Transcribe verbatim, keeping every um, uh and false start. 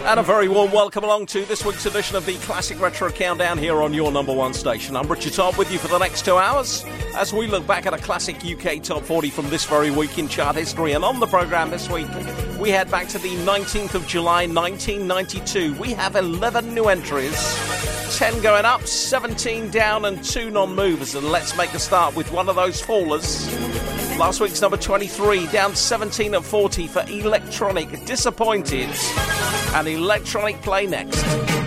And a very warm welcome along to this week's edition of the Classic Retro Countdown here on your number one station. I'm Richard Todd with you for the next two hours as we look back at a classic U K Top forty from this very week in chart history. And on the programme this week, we head back to the nineteenth of July nineteen ninety-two. We have eleven new entries, ten going up, seventeen down and two non-movers. And let's make a start with one of those fallers. Last week's number twenty-three, down seventeen at forty for Electronic, Disappointed. And Electronic play next.